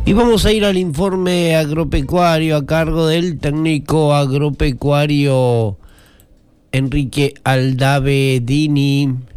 Y vamos a ir al informe agropecuario a cargo del técnico agropecuario Enrique Aldavedini.